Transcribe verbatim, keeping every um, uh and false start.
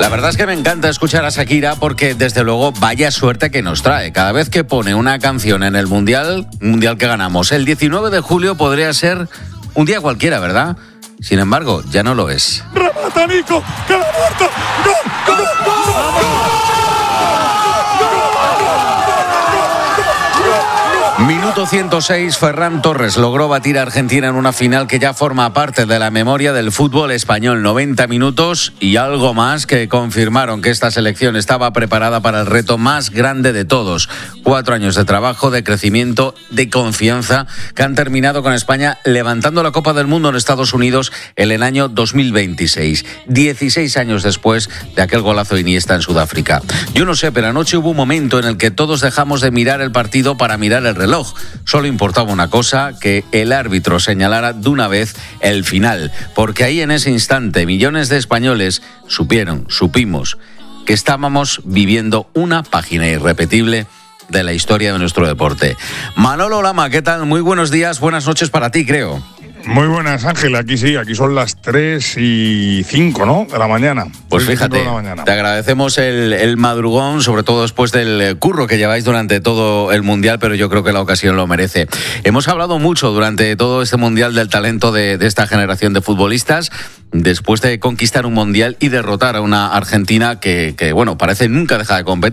La verdad es que me encanta escuchar a Shakira porque desde luego vaya suerte que nos trae. Cada vez que pone una canción en el Mundial, Mundial que ganamos, el diecinueve de julio podría ser un día cualquiera, ¿verdad? Sin embargo, ya no lo es. ¡Remata, Nico! ¡Que la muerto! ¡Gol! ¡Gol! ¡Gol! Minuto ciento seis, Ferran Torres logró batir a Argentina en una final que ya forma parte de la memoria del fútbol español. noventa minutos y algo más que confirmaron que esta selección estaba preparada para el reto más grande de todos. Cuatro años de trabajo, de crecimiento, de confianza, que han terminado con España levantando la Copa del Mundo en Estados Unidos en el año dos mil veintiséis. dieciséis años después de aquel golazo de Iniesta en Sudáfrica. Yo no sé, pero anoche hubo un momento en el que todos dejamos de mirar el partido para mirar el reloj. Solo importaba una cosa, que el árbitro señalara de una vez el final, porque ahí en ese instante millones de españoles supieron, supimos que estábamos viviendo una página irrepetible de la historia de nuestro deporte. Manolo Lama, ¿qué tal? Muy buenos días, buenas noches para ti, creo. Muy buenas, Ángel. Aquí sí, aquí son las tres y cinco, ¿no? De la mañana. Pues fíjate, te agradecemos el, el madrugón, sobre todo después del curro que lleváis durante todo el Mundial, pero yo creo que la ocasión lo merece. Hemos hablado mucho durante todo este Mundial del talento de, de esta generación de futbolistas, después de conquistar un Mundial y derrotar a una Argentina que, que bueno, parece nunca deja de competir.